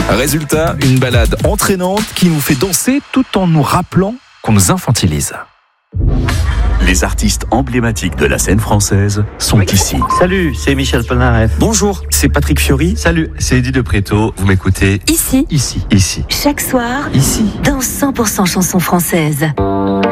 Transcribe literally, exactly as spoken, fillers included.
Résultat, une balade entraînante qui nous fait danser tout en nous rappelant qu'on nous infantilise. Les artistes emblématiques de la scène française sont oui. ici. Salut, c'est Michel Polnareff. Bonjour, c'est Patrick Fiori. Salut, c'est Eddie de Préto. Vous m'écoutez ici, ici, ici. Chaque soir, ici, dans cent pour cent chansons françaises.